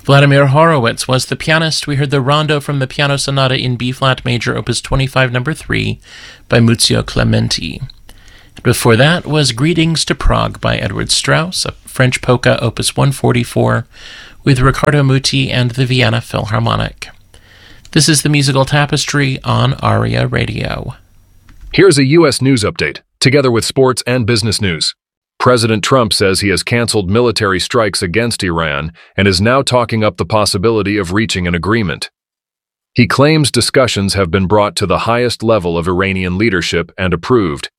Vladimir Horowitz was the pianist. We heard the Rondo from the Piano Sonata in B-flat major, opus 25, number 3, by Muzio Clementi. Before that was Greetings to Prague by Edward Strauss, a French polka, opus 144, with Riccardo Muti and the Vienna Philharmonic. This is the Musical Tapestry on ARIA Radio. Here's a U.S. news update, together with sports and business news. President Trump says he has canceled military strikes against Iran and is now talking up the possibility of reaching an agreement. He claims discussions have been brought to the highest level of Iranian leadership and approved.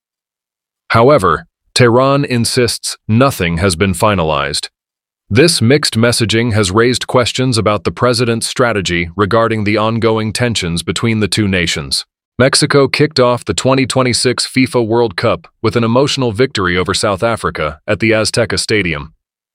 However, Tehran insists nothing has been finalized. This mixed messaging has raised questions about the president's strategy regarding the ongoing tensions between the two nations. Mexico kicked off the 2026 FIFA World Cup with an emotional victory over South Africa at the Azteca Stadium.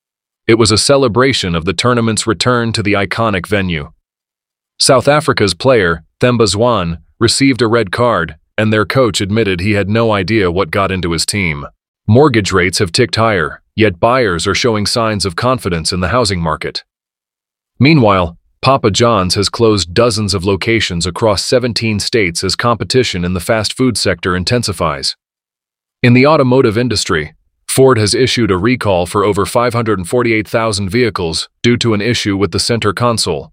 It was a celebration of the tournament's return to the iconic venue. South Africa's player, Themba Zwane, received a red card, and their coach admitted he had no idea what got into his team. Mortgage rates have ticked higher, yet buyers are showing signs of confidence in the housing market. Meanwhile, Papa John's has closed dozens of locations across 17 states as competition in the fast food sector intensifies. In the automotive industry, Ford has issued a recall for over 548,000 vehicles due to an issue with the center console.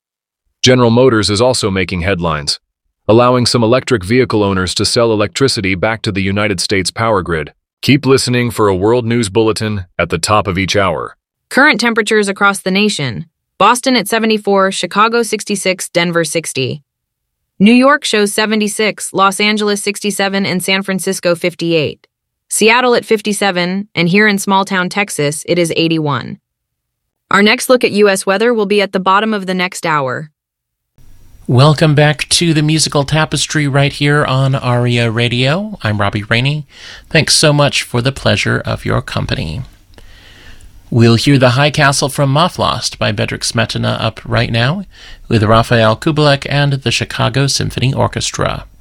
General Motors is also making headlines, allowing some electric vehicle owners to sell electricity back to the United States power grid. Keep listening for a world news bulletin at the top of each hour. Current temperatures across the nation. Boston at 74, Chicago 66, Denver 60. New York shows 76, Los Angeles 67, and San Francisco 58. Seattle at 57, and here in small-town Texas, it is 81. Our next look at U.S. weather will be at the bottom of the next hour. Welcome back to the Musical Tapestry right here on ARIA Radio. I'm Robbie Rainey. Thanks so much for the pleasure of your company. We'll hear The High Castle from Maflost by Bedřich Smetana up right now with Rafael Kubelik and the Chicago Symphony Orchestra.